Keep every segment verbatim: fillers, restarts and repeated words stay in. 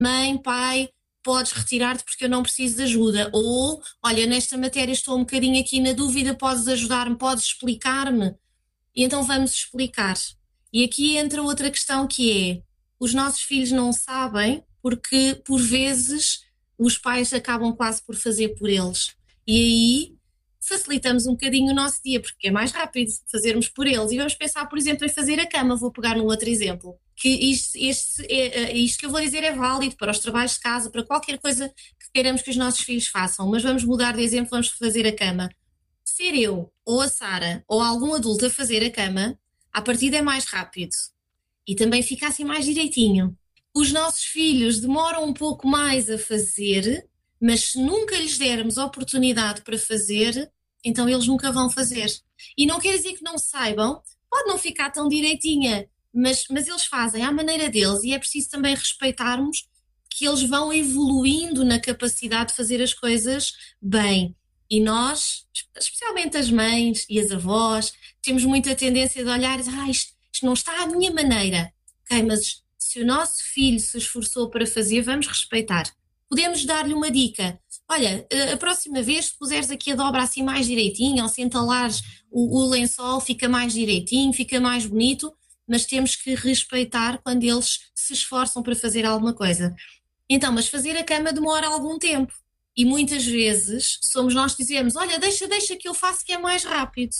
mãe, pai, podes retirar-te porque eu não preciso de ajuda. Ou, olha, nesta matéria estou um bocadinho aqui na dúvida, podes ajudar-me, podes explicar-me? E então vamos explicar. E aqui entra outra questão que é, os nossos filhos não sabem porque, por vezes, os pais acabam quase por fazer por eles. E aí facilitamos um bocadinho o nosso dia, porque é mais rápido fazermos por eles. E vamos pensar, por exemplo, em fazer a cama. Vou pegar num outro exemplo. Que isto, este, é, isto que eu vou dizer é válido para os trabalhos de casa, para qualquer coisa que queiramos que os nossos filhos façam. Mas vamos mudar de exemplo, vamos fazer a cama. Ser eu, ou a Sara, ou algum adulto a fazer a cama, à partida é mais rápido. E também fica assim mais direitinho. Os nossos filhos demoram um pouco mais a fazer, mas se nunca lhes dermos oportunidade para fazer, então eles nunca vão fazer. E não quer dizer que não saibam, pode não ficar tão direitinha, mas, mas eles fazem à maneira deles e é preciso também respeitarmos que eles vão evoluindo na capacidade de fazer as coisas bem. E nós, especialmente as mães e as avós, temos muita tendência de olhar e dizer, ah, isto, isto não está à minha maneira. Ok, mas se o nosso filho se esforçou para fazer, vamos respeitar. Podemos dar-lhe uma dica. Olha, a próxima vez, se puseres aqui a dobra assim mais direitinho, ou se entalares o, o lençol, fica mais direitinho, fica mais bonito, mas temos que respeitar quando eles se esforçam para fazer alguma coisa. Então, mas fazer a cama demora algum tempo. E muitas vezes somos nós que dizemos, olha, deixa, deixa que eu faço que é mais rápido.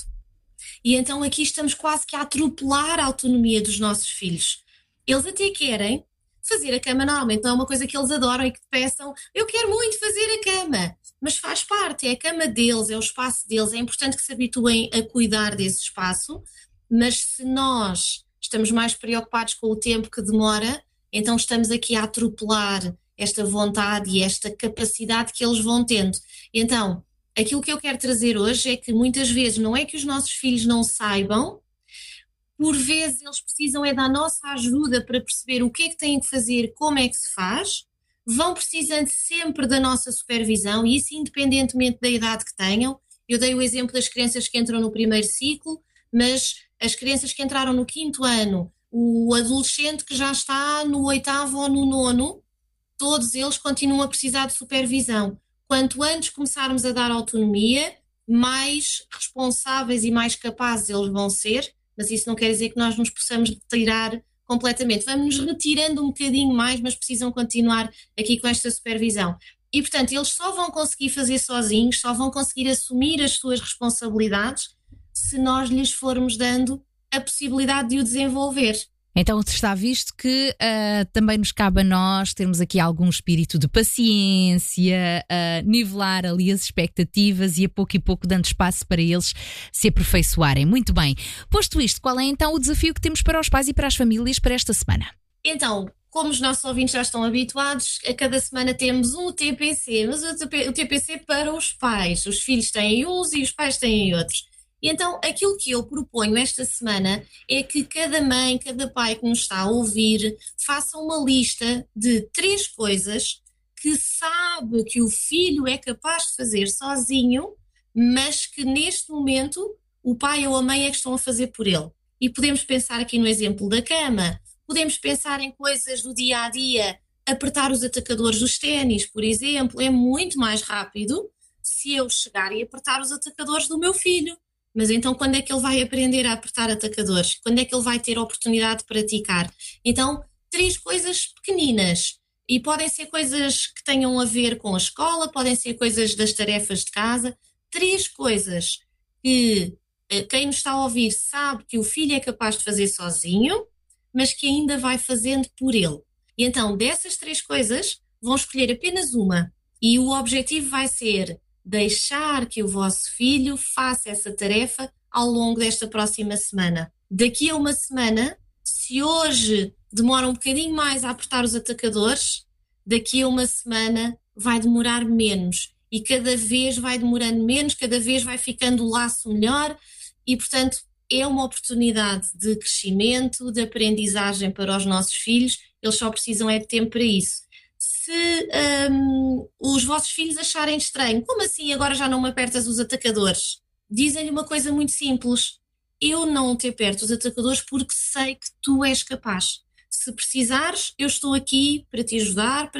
E então aqui estamos quase que a atropelar a autonomia dos nossos filhos. Eles até querem fazer a cama normalmente, não é uma coisa que eles adoram e que peçam, eu quero muito fazer a cama, mas faz parte, é a cama deles, é o espaço deles, é importante que se habituem a cuidar desse espaço, mas se nós estamos mais preocupados com o tempo que demora, então estamos aqui a atropelar esta vontade e esta capacidade que eles vão tendo. Então, aquilo que eu quero trazer hoje é que muitas vezes não é que os nossos filhos não saibam, por vezes eles precisam é da nossa ajuda para perceber o que é que têm que fazer, como é que se faz, vão precisando sempre da nossa supervisão e isso independentemente da idade que tenham. Eu dei o exemplo das crianças que entram no primeiro ciclo, mas as crianças que entraram no quinto ano, o adolescente que já está no oitavo ou no nono, todos eles continuam a precisar de supervisão. Quanto antes começarmos a dar autonomia, mais responsáveis e mais capazes eles vão ser, mas isso não quer dizer que nós nos possamos retirar completamente. Vamos nos retirando um bocadinho mais, mas precisam continuar aqui com esta supervisão. E, portanto, eles só vão conseguir fazer sozinhos, só vão conseguir assumir as suas responsabilidades se nós lhes formos dando a possibilidade de o desenvolver. Então está visto que uh, também nos cabe a nós termos aqui algum espírito de paciência, uh, nivelar ali as expectativas e a pouco e pouco dando espaço para eles se aperfeiçoarem. Muito bem. Posto isto, qual é então o desafio que temos para os pais e para as famílias para esta semana? Então, como os nossos ouvintes já estão habituados, a cada semana temos um T P C, mas o T P C para os pais. Os filhos têm uns e os pais têm outros. E então, aquilo que eu proponho esta semana é que cada mãe, cada pai que nos está a ouvir, faça uma lista de três coisas que sabe que o filho é capaz de fazer sozinho, mas que neste momento o pai ou a mãe é que estão a fazer por ele. E podemos pensar aqui no exemplo da cama, podemos pensar em coisas do dia-a-dia, apertar os atacadores dos ténis, por exemplo, é muito mais rápido se eu chegar e apertar os atacadores do meu filho. Mas então quando é que ele vai aprender a apertar atacadores? Quando é que ele vai ter a oportunidade de praticar? Então, três coisas pequeninas. E podem ser coisas que tenham a ver com a escola, podem ser coisas das tarefas de casa. Três coisas que quem nos está a ouvir sabe que o filho é capaz de fazer sozinho, mas que ainda vai fazendo por ele. E então, dessas três coisas, vão escolher apenas uma. E o objetivo vai ser deixar que o vosso filho faça essa tarefa ao longo desta próxima semana. Daqui a uma semana, se hoje demora um bocadinho mais a apertar os atacadores, daqui a uma semana vai demorar menos. E cada vez vai demorando menos, cada vez vai ficando o laço melhor e, portanto, é uma oportunidade de crescimento, de aprendizagem para os nossos filhos. Eles só precisam é de tempo para isso. Se um, os vossos filhos acharem estranho, como assim agora já não me apertas os atacadores? Dizem-lhe uma coisa muito simples, eu não te aperto os atacadores porque sei que tu és capaz. Se precisares, eu estou aqui para te ajudar, para